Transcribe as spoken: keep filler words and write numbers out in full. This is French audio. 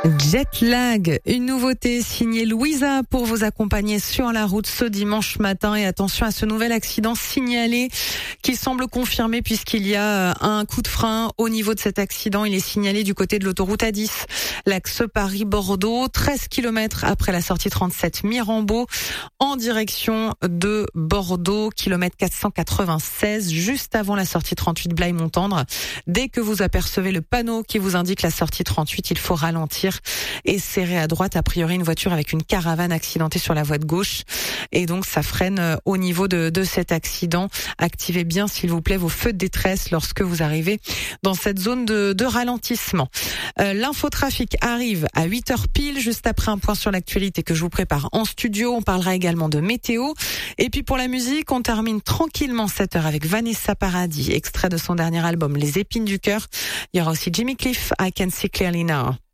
Jetlag, une nouveauté signée Louisa pour vous accompagner sur la route ce dimanche matin. Et attention à ce nouvel accident signalé qui semble confirmé puisqu'il y a un coup de frein au niveau de cet accident. Il est signalé du côté de l'autoroute A dix, l'axe Paris-Bordeaux, treize kilomètres après la sortie trente-sept Mirambeau, en direction de Bordeaux, kilomètre quatre cent quatre-vingt-seize, juste avant la sortie trente-huit Blaye-Montendre. Dès que vous apercevez le panneau qui vous indique la sortie trente-huit, il faut ralentir et serrer à droite. A priori, une voiture avec une caravane accidentée sur la voie de gauche. Et donc, ça freine au niveau de, de cet accident. Activez bien, s'il vous plaît, vos feux de détresse lorsque vous arrivez dans cette zone de, de ralentissement. Euh, l'infotrafic arrive à huit heures pile, juste après un point sur l'actualité que je vous prépare en studio. On parlera également de météo. Et puis pour la musique, on termine tranquillement cette heure avec Vanessa Paradis, extrait de son dernier album Les Épines du Cœur. Il y aura aussi Jimmy Cliff, I Can See Clearly Now.